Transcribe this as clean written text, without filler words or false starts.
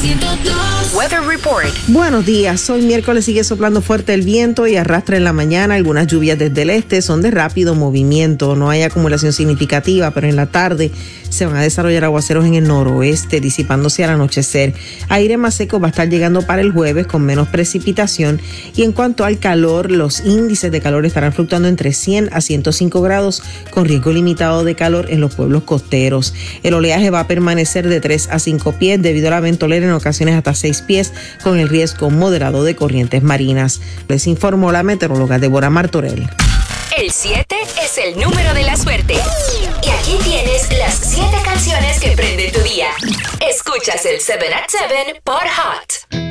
102. Weather Report. Buenos días, hoy miércoles sigue soplando fuerte el viento y arrastra en la mañana algunas lluvias desde el este, son de rápido movimiento, no hay acumulación significativa, pero en la tarde se van a desarrollar aguaceros en el noroeste, disipándose al anochecer. Aire más seco va a estar llegando para el jueves con menos precipitación, y en cuanto al calor, los índices de calor estarán fluctuando entre 100 a 105 grados con riesgo limitado de calor en los pueblos costeros. El oleaje va a permanecer de 3 a 5 pies debido a la ventolera, en ocasiones hasta 6 pies, con el riesgo moderado de corrientes marinas. Les informó la meteoróloga Deborah Martorell. El 7 es el número de la suerte. Y aquí tienes las 7 canciones que prenden tu día. Escuchas el 7 at 7 por Hot.